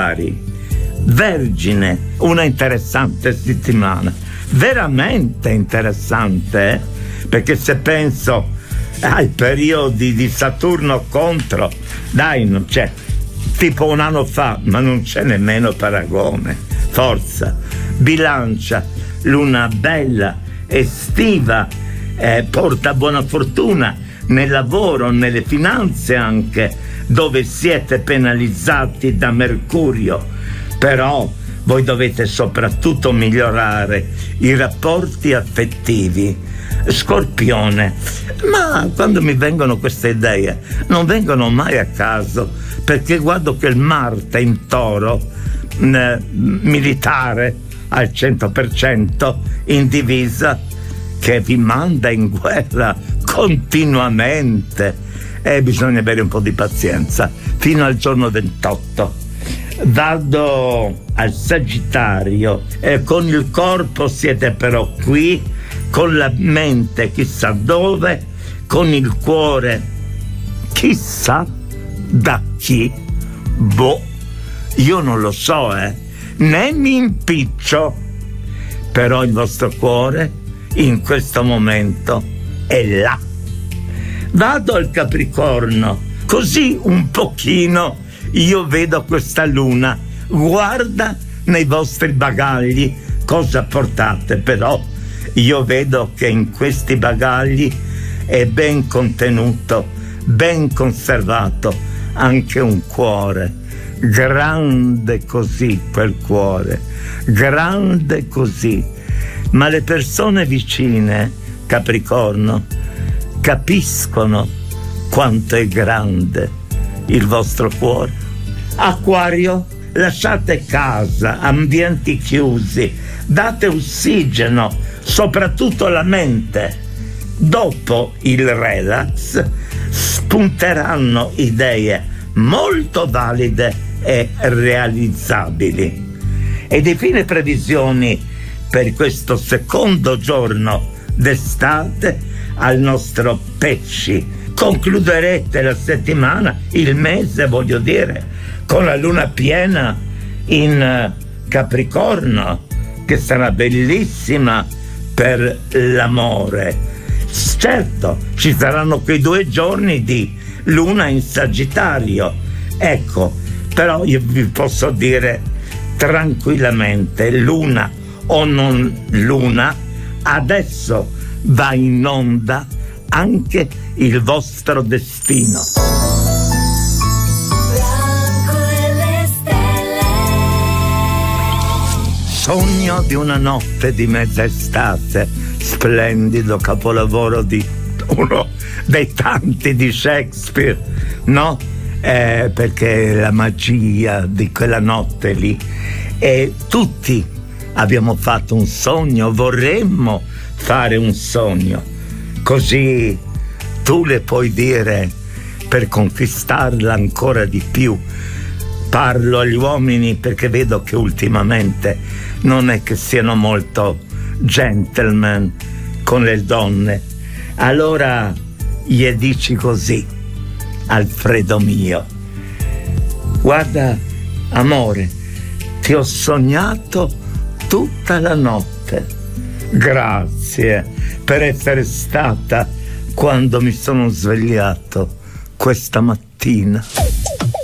affari. Vergine, una interessante settimana, veramente interessante, perché se penso ai periodi di Saturno contro, dai, non c'è, tipo un anno fa, ma non c'è nemmeno paragone. Forza, Bilancia, luna bella, estiva, porta buona fortuna nel lavoro, nelle finanze anche, dove siete penalizzati da Mercurio, però voi dovete soprattutto migliorare i rapporti affettivi. Scorpione, ma quando mi vengono queste idee non vengono mai a caso, perché guardo che il Marte in Toro, militare al 100%, in divisa, che vi manda in guerra continuamente, e bisogna avere un po' di pazienza fino al giorno 28. Vado al Sagittario, con il corpo siete però qui, con la mente chissà dove, con il cuore chissà da chi. Boh, io non lo so, né mi impiccio, però il vostro cuore in questo momento è là. Vado al Capricorno, così un pochino io vedo questa luna, guarda nei vostri bagagli cosa portate, però io vedo che in questi bagagli è ben contenuto, ben conservato anche un cuore, grande così quel cuore, grande così, ma le persone vicine, Capricorno, capiscono quanto è grande il vostro cuore. Acquario, lasciate casa, ambienti chiusi, date ossigeno, soprattutto alla mente. Dopo il relax spunteranno idee molto valide e realizzabili. Ed infine previsioni per questo secondo giorno d'estate al nostro Pesci. Concluderete la settimana, il mese voglio dire, con la luna piena in Capricorno, che sarà bellissima per l'amore. Certo, ci saranno quei 2 giorni di luna in Sagittario, ecco, però io vi posso dire tranquillamente, luna o non luna, adesso va in onda anche il vostro destino. Sogno di una notte di mezza estate, splendido capolavoro di uno dei tanti di Shakespeare, no? Perché la magia di quella notte lì, e tutti abbiamo fatto un sogno, vorremmo fare un sogno, così tu le puoi dire per conquistarla ancora di più. Parlo agli uomini perché vedo che ultimamente non è che siano molto gentleman con le donne. Allora gli dici così: Alfredo mio, guarda amore, ti ho sognato tutta la notte. Grazie per essere stata quando mi sono svegliato questa mattina.